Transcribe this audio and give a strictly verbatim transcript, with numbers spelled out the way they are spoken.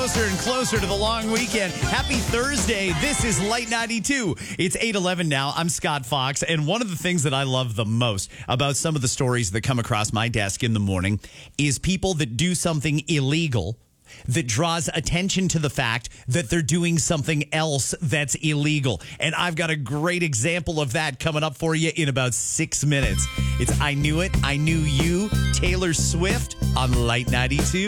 closer and closer to the long weekend. Happy Thursday. This is Light ninety-two. It's eight eleven now. I'm Scott Fox, and one of the things that I love the most about some of the stories that come across my desk in the morning is people that do something illegal that draws attention to the fact that they're doing something else that's illegal. And I've got a great example of that coming up for you in about six minutes. It's I Knew It, I Knew You, Taylor Swift on Light ninety-two.